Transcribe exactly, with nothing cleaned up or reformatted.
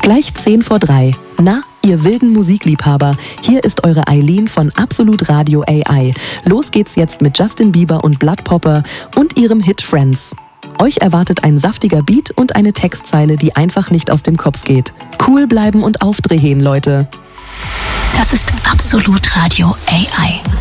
Gleich zehn vor drei. Na, ihr wilden Musikliebhaber, hier ist eure Eileen von Absolut Radio A I. Los geht's jetzt mit Justin Bieber und Blood Popper und ihrem Hit Friends. Euch erwartet ein saftiger Beat und eine Textzeile, die einfach nicht aus dem Kopf geht. Cool bleiben und aufdrehen, Leute. Das ist Absolut Radio A I.